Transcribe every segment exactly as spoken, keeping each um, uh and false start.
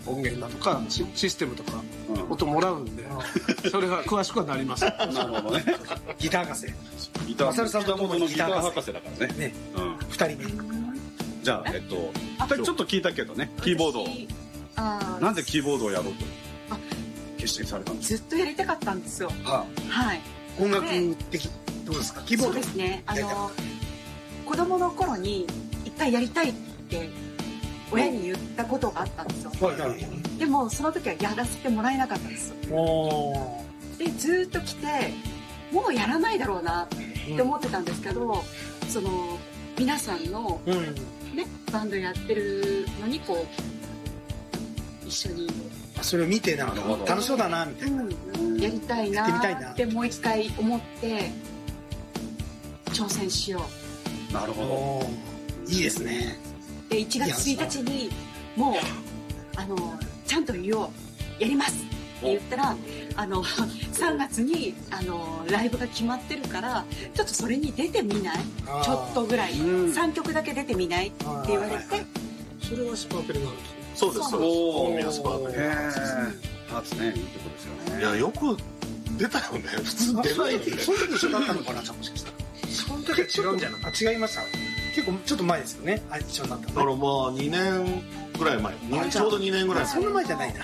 音源だとかシシステムとか音もらうんで、うん、それが詳しくはなります。なるほどね。 ギター博士。 ギター、マサルさんとものギター博士だからね。ね、 うん、ふたりめ。 じゃあ、えっと、ちょっと聞いたけどね、キーボードを。なんでキーボードをやろうと決心されたんですか？ ずっとやりたかったんですよ。 はあ、はい。 音楽的どうですか？キーボード。 そうですね。あの子供の頃に一回やりたいって親に言ったことがあったんですよ。はいはい。でもその時はやらせてもらえなかったんです。おでずっと来てもうやらないだろうなって思ってたんですけど、うん、その皆さんの、うん、ねバンドやってるのにこう一緒にそれを見てなんか楽しそうだなみたいな、 うん、やりたいなってもう一回思って挑戦しよう。なるほど。いいですね。 でいちがつついたちにもうあのちゃんと言おうやりますって言ったらあのさんがつにあのライブが決まってるからちょっとそれに出てみないちょっとぐらい、うん、さんきょくだけ出てみないって言われてそれはスパークリングなんですね。 そうですそうです。 大宮スパークリング初ねいいとこですよね。 いやよく出たよね。普通出ないよね。 その時一緒だったのかなもしかしたら。その時は違うんじゃない？あ違いました。結構ちょっと前ですよね。あ一緒になったの。 だからまあにねんぐらい前。ちょうどにねんぐらい前。 そんな前じゃないな。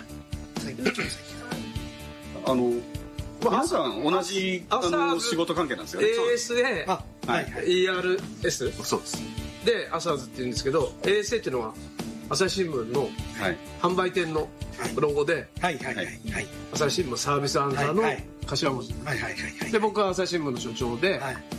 あの皆さん同じあの仕事関係なんですよね。 エーエスエーあはいはいイーアールエスそうです。 でアサーズって言うんですけど エーエスエー っていうのは朝日新聞の販売店のロゴで朝日新聞サービスアンサーの頭文字で僕は朝日新聞の所長で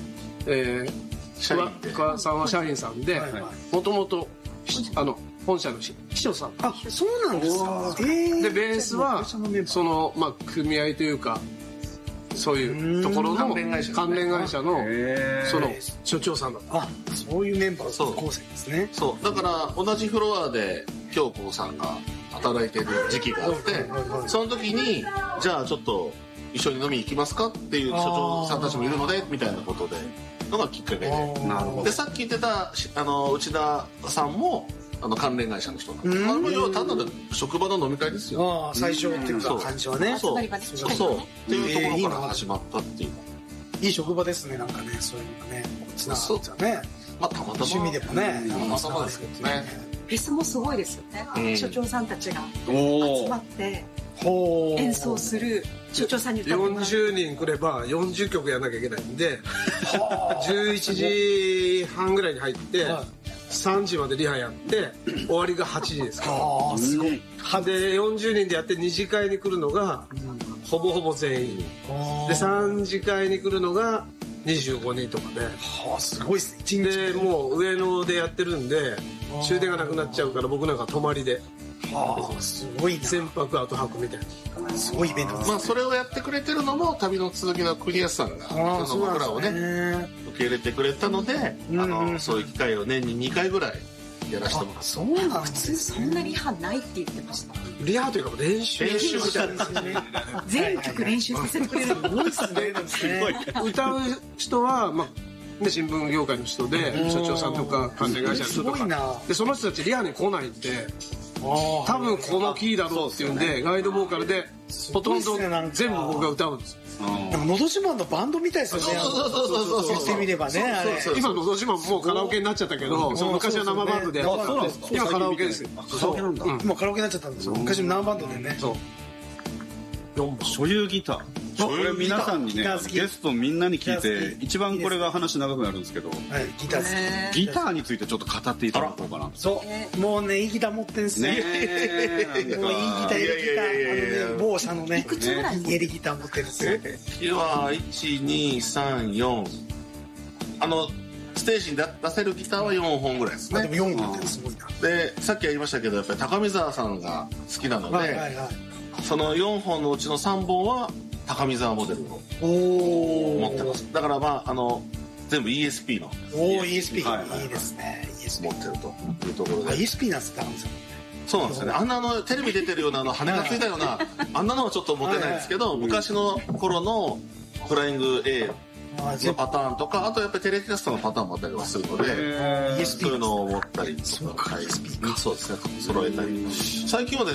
桑さんは社員さんでもともと本社の秘書さん。 あそうなんですか。 でベースはそのまあ組合というかそういうところの関連会社のその所長さんだった。 あそういうメンバー構成ですね。 そうだから同じフロアで京子さんが働いてる時期があってその時にじゃあちょっと一緒に飲み行きますかっていう所長さんたちもいるのでみたいなことでのがきっかけで。でさっき言ってたあの内田さんもあの関連会社の人なんです。あの要は単なる職場の飲み会ですよ。 ああ最初っていうか感じはね。 そうそうっていうところから始まったっていう。 いい職場ですねなんかねそういうのがねつながっちゃうね。 まあたまたま趣味でもねたまたまですけどね。 フェスもすごいですよね。所長さんたちが集まって演奏する所長さんに歌ってもらう。 よんじゅうにん来ればよんじゅっきょくやんなきゃいけないんでじゅういちじはんぐらいに入ってさんじまでリハやって終わりがはちじですから。 ああすごい。 でよんじゅうにんでやってに次会に来るのがほぼほぼ全員でさん次会に来るのがにじゅうごにんとかで。 はあすごいですね。 いちにちでもう上野でやってるんで終電がなくなっちゃうから僕なんか泊まりで。 はあすごいな。 全泊後泊みたいなすごいイベントですね。 まあそれをやってくれてるのも旅の続きの国安さんが僕らをね受け入れてくれたのであのそういう機会を年ににかいぐらいやらせてもらって。 そうなん普通そんなリハないって言ってました。 リハというか練習練習したんですよね。 全曲練習させてくれる。 すごいですね。 歌う人はまあ新聞業界の人で所長さんとか関連会社の人とかでその人たちリハに来ないんで多分このキーだろうっていうんでガイドボーカルでほとんど全部僕が歌うんです。 でものど自慢のバンドみたいですよね。言ってみればねあれ。 今のど自慢もうカラオケになっちゃったけど昔は生バンドでやってたんで今カラオケですよ。 今カラオケになっちゃったんですよ。昔の生バンドでね。 所有ギターこれ皆さんにねゲストみんなに聞いて一番これが話長くなるんですけどギター好きギターについてちょっと語っていただこうかな。 そうもうねいいギター持ってんすね。もういいギターエレギターあのね某社のねエレギター持ってるんですよ。 はいちにさんよんあのステージに出せるギターはよんほんぐらいですね。 でもよんほんってすごいな。 でさっき言いましたけどやっぱり高見沢さんが好きなのでそのよんほんのうちのさんぼんは高見沢モデルを持ってます。だからまああの全部 イーエスピー のおお イーエスピー いいですね。 持ってるというところでイーエスピー なんです高見沢。 そうなんですよね。あんなのテレビ出てるようなあの羽がついたようなあんなのはちょっと持てないんですけど昔の頃のフライング Aのパターンとかあとやっぱりテレキャストのパターンもあったりはするのでそういうのを持ったりとかそうですね揃えたり最近はですね